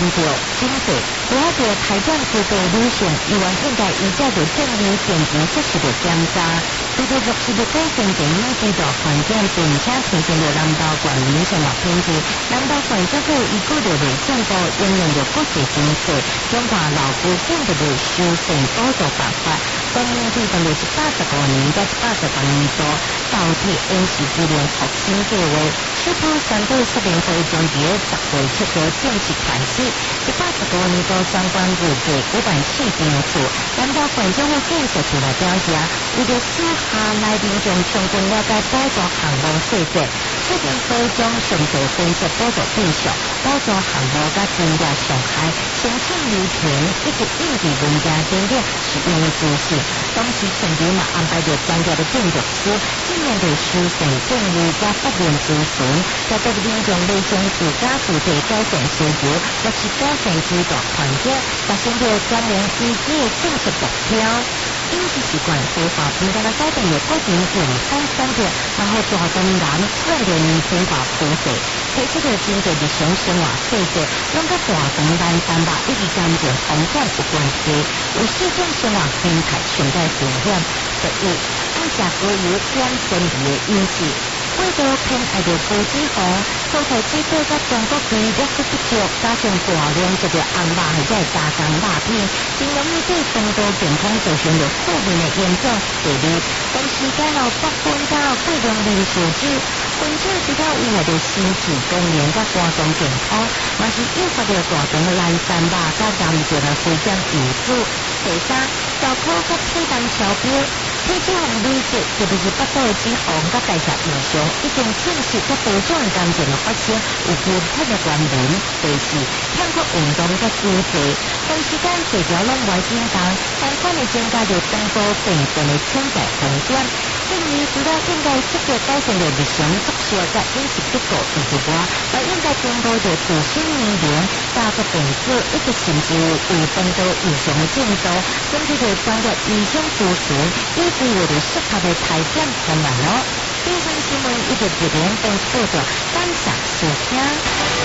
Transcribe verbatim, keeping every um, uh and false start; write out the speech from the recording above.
着经济，我着台中各地女性，以往应该依照着正义定期适时的检查，随着落实的改善电影居住环境，并且提升着南投县民生活品质。南投县政府依据着内政部应用着国际政策，中华老古建筑的修缮补助办法，当年对分别是八十五年到八十八年度，倒贴因时资源复兴计划，首部三度说明会将于十月七号正式开始。第八十五年度相关预计举办四场次，南投县政府建设处来表示，为了使下来民众充分了解补助项目细节，说明会将详细分析补助对象、补助项目甲金额上限、申请流程以及应急文件等等使用的资讯。同时，前边嘛安排着专业的建筑师，进行着修缮建议甲法院咨询，在对民众内向自家具体改善需求，或是改善居住环境，达成着专门自己的政策目标。饮食习惯规划平常的改变着个人健康产品，然后大当然锻炼生活品质，提出着真侪日常生活细节，拢甲大肠难产吧以及感情风险有关系，有四种生活形态存在风险。第一，爱食高油咸咸味的饮食。过度偏爱着高脂肪、蔬菜水果甲中国鸡肉质不足，加上大量食着红肉或者加工肉片，真容易对肠道健康造成着负面的影响。第二，长时间后发昏到过量零食脂，混酒除了危害着身体功能甲肝脏健康，嘛是诱发着大肠的阑珊肉甲癌症的风险因素。第三，烧烤甲体重超标。体脂肪累积，特别是腹部的脂肪甲代谢异常，已经证实甲多种癌症的发生有密切的关联。第四，欠缺运动甲休息，长时间坐条拢袂运动，相关的增加着肠道病变的潜在风险。建议除了应该积极改善着日常作息甲饮食结构以及外，还应该兼顾着自身年龄、家族病史以及甚至有肠道异常的症状，甚至着专业医生咨询。以为了适合的排检方案咯，以上新闻一直一连播报着，感谢收听。